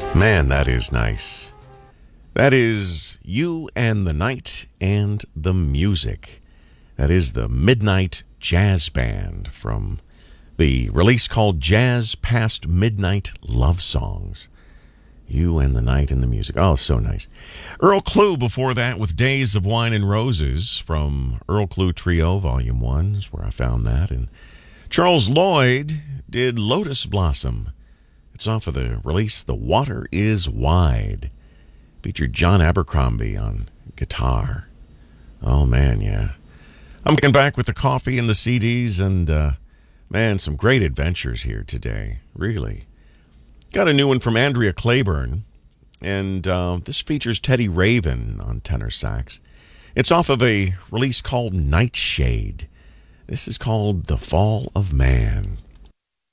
Man, that is nice. That is You and the Night and the Music. That is the Midnight Jazz Band from the release called Jazz Past Midnight Love Songs. You and the Night and the Music. Oh, so nice. Earl Klugh before that with Days of Wine and Roses from Earl Klugh Trio, Volume 1 is where I found that. And Charles Lloyd did Lotus Blossom. It's off of the release The Water is Wide. Featured John Abercrombie on guitar. Oh, man, yeah. I'm getting back with the coffee and the CDs and, man, some great adventures here today. Really. Got a new one from Andrea Claiborne, and this features Teddy Raven on tenor sax. It's off of a release called Nightshade. This is called The Fall of Man.